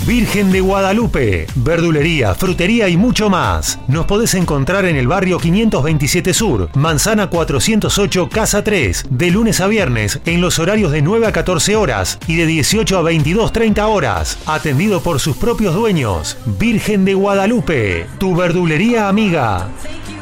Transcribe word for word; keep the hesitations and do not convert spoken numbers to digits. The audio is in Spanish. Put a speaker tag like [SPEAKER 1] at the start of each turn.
[SPEAKER 1] Virgen de Guadalupe, verdulería, frutería y mucho más. Nos podés encontrar en el barrio quinientos veintisiete Sur, Manzana cuatrocientos ocho, Casa tres, de lunes a viernes en los horarios de nueve a catorce horas y de dieciocho a veintidós treinta horas. Atendido por sus propios dueños. Virgen de Guadalupe, tu verdulería amiga.